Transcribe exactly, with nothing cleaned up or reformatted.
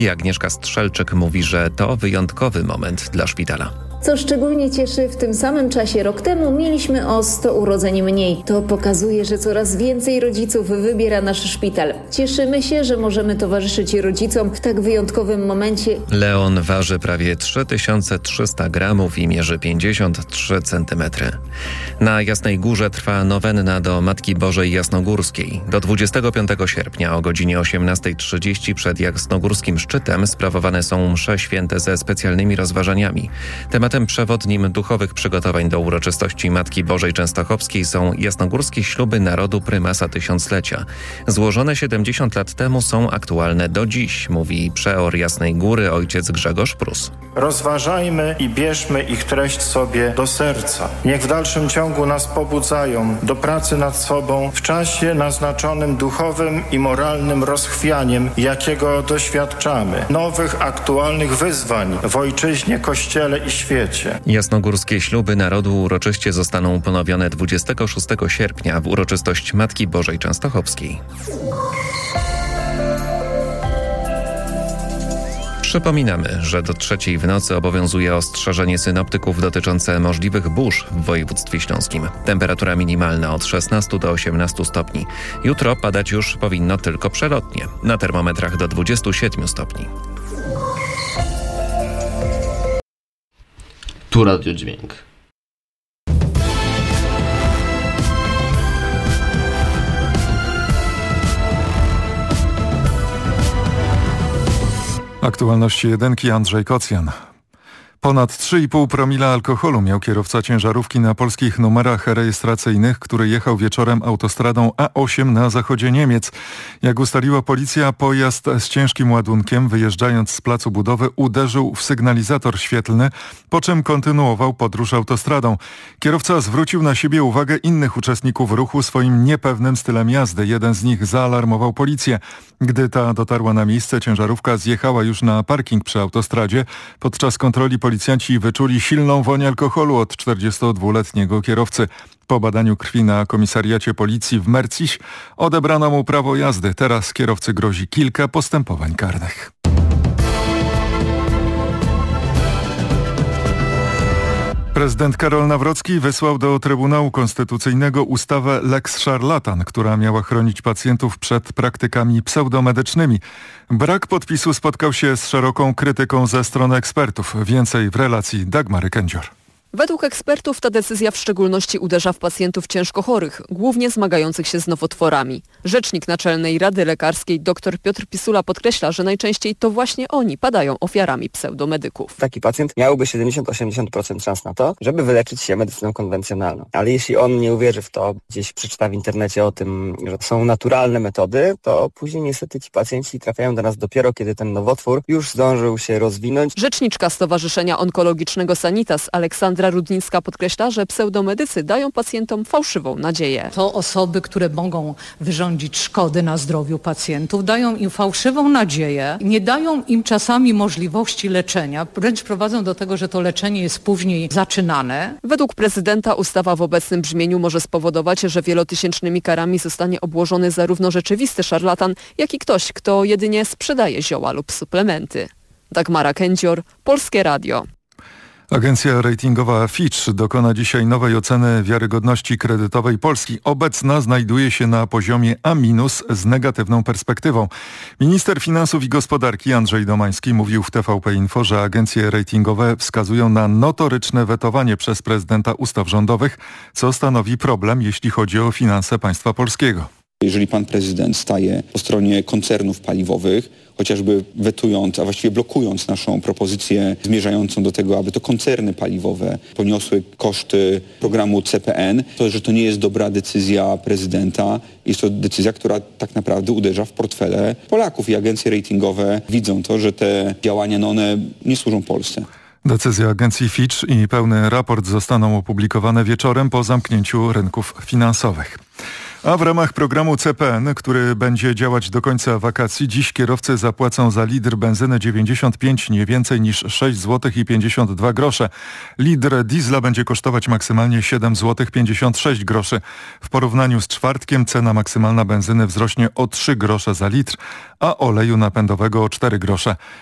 I Agnieszka Strzelczyk mówi, że to wyjątkowy moment dla szpitala. Co szczególnie cieszy, w tym samym czasie rok temu mieliśmy o sto urodzeń mniej. To pokazuje, że coraz więcej rodziców wybiera nasz szpital. Cieszymy się, że możemy towarzyszyć rodzicom w tak wyjątkowym momencie. Leon waży prawie trzy tysiące trzysta gramów i mierzy pięćdziesiąt trzy centymetry. Na Jasnej Górze trwa nowenna do Matki Bożej Jasnogórskiej. Do dwudziestego piątego sierpnia o godzinie osiemnasta trzydzieści przed Jasnogórskim Szczytem sprawowane są msze święte ze specjalnymi rozważaniami. Tematem przewodnim duchowych przygotowań do uroczystości Matki Bożej Częstochowskiej są jasnogórskie śluby narodu prymasa tysiąclecia. Złożone siedemdziesiąt lat temu są aktualne do dziś, mówi przeor Jasnej Góry ojciec Grzegorz Prus. Rozważajmy i bierzmy ich treść sobie do serca. Niech w dalszym ciągu nas pobudzają do pracy nad sobą w czasie naznaczonym duchowym i moralnym rozchwianiem, jakiego doświadczamy. Nowych, aktualnych wyzwań w ojczyźnie, kościele i świecie. Jasnogórskie śluby narodu uroczyście zostaną ponowione dwudziestego szóstego sierpnia w uroczystość Matki Bożej Częstochowskiej. Przypominamy, że do trzeciej w nocy obowiązuje ostrzeżenie synoptyków dotyczące możliwych burz w województwie śląskim. Temperatura minimalna od szesnastu do osiemnastu stopni. Jutro padać już powinno tylko przelotnie. Na termometrach do dwudziestu siedmiu stopni. Tu Radio Dźwięk. Aktualności jedynki Andrzej Kocjan. Ponad trzy i pół promila alkoholu miał kierowca ciężarówki na polskich numerach rejestracyjnych, który jechał wieczorem autostradą A osiem na zachodzie Niemiec. Jak ustaliła policja, pojazd z ciężkim ładunkiem, wyjeżdżając z placu budowy, uderzył w sygnalizator świetlny, po czym kontynuował podróż autostradą. Kierowca zwrócił na siebie uwagę innych uczestników ruchu swoim niepewnym stylem jazdy. Jeden z nich zaalarmował policję. Gdy ta dotarła na miejsce, ciężarówka zjechała już na parking przy autostradzie. Podczas kontroli policjanci wyczuli silną woń alkoholu od czterdziestodwuletniego kierowcy. Po badaniu krwi na komisariacie policji w Merciś odebrano mu prawo jazdy. Teraz kierowcy grozi kilka postępowań karnych. Prezydent Karol Nawrocki wysłał do Trybunału Konstytucyjnego ustawę Lex Szarlatan, która miała chronić pacjentów przed praktykami pseudomedycznymi. Brak podpisu spotkał się z szeroką krytyką ze strony ekspertów. Więcej w relacji Dagmary Kędzior. Według ekspertów ta decyzja w szczególności uderza w pacjentów ciężko chorych, głównie zmagających się z nowotworami. Rzecznik Naczelnej Rady Lekarskiej dr Piotr Pisula podkreśla, że najczęściej to właśnie oni padają ofiarami pseudomedyków. Taki pacjent miałby siedemdziesiąt do osiemdziesięciu procent szans na to, żeby wyleczyć się medycyną konwencjonalną. Ale jeśli on nie uwierzy w to, gdzieś przeczyta w internecie o tym, że to są naturalne metody, to później niestety ci pacjenci trafiają do nas dopiero, kiedy ten nowotwór już zdążył się rozwinąć. Rzeczniczka Stowarzyszenia Onkologicznego Sanitas Aleksandra Rudnicka podkreśla, że pseudomedycy dają pacjentom fałszywą nadzieję. To osoby, które mogą wyrządzić szkody na zdrowiu pacjentów, dają im fałszywą nadzieję, nie dają im czasami możliwości leczenia, wręcz prowadzą do tego, że to leczenie jest później zaczynane. Według prezydenta ustawa w obecnym brzmieniu może spowodować, że wielotysięcznymi karami zostanie obłożony zarówno rzeczywisty szarlatan, jak i ktoś, kto jedynie sprzedaje zioła lub suplementy. Dagmara Kędzior, Polskie Radio. Agencja ratingowa Fitch dokona dzisiaj nowej oceny wiarygodności kredytowej Polski. Obecna znajduje się na poziomie A minus z negatywną perspektywą. Minister Finansów i Gospodarki Andrzej Domański mówił w T V P Info, że agencje ratingowe wskazują na notoryczne wetowanie przez prezydenta ustaw rządowych, co stanowi problem, jeśli chodzi o finanse państwa polskiego. Jeżeli pan prezydent staje po stronie koncernów paliwowych, chociażby wetując, a właściwie blokując naszą propozycję zmierzającą do tego, aby to koncerny paliwowe poniosły koszty programu C P N, to że to nie jest dobra decyzja prezydenta. Jest to decyzja, która tak naprawdę uderza w portfele Polaków i agencje ratingowe widzą to, że te działania, no one nie służą Polsce. Decyzja agencji Fitch i pełny raport zostaną opublikowane wieczorem po zamknięciu rynków finansowych. A w ramach programu C P N, który będzie działać do końca wakacji, dziś kierowcy zapłacą za litr benzyny dziewięćdziesiąt pięć, nie więcej niż sześć złotych i pięćdziesiąt dwa grosze. Litr diesla będzie kosztować maksymalnie siedem złotych pięćdziesiąt sześć groszy. W porównaniu z czwartkiem cena maksymalna benzyny wzrośnie o trzy grosze za litr, a oleju napędowego o cztery grosze.